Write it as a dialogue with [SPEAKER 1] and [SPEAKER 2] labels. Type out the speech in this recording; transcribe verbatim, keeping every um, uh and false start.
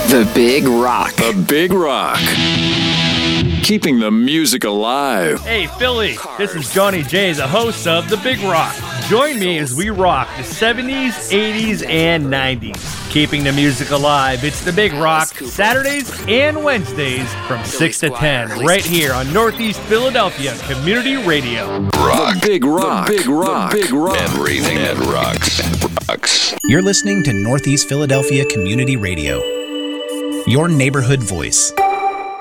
[SPEAKER 1] The Big Rock.
[SPEAKER 2] The Big Rock. Keeping the music alive.
[SPEAKER 3] Hey, Philly, this is Johnny J, the host of The Big Rock. Join me as we rock the seventies, eighties, and nineties. Keeping the music alive, it's The Big Rock, Saturdays and Wednesdays from six to ten, right here on Northeast Philadelphia Community Radio.
[SPEAKER 2] Rock. The Big Rock. The Big Rock. The Big Rock.
[SPEAKER 4] Everything that rocks. Rocks.
[SPEAKER 5] You're listening to Northeast Philadelphia Community Radio, your neighborhood voice.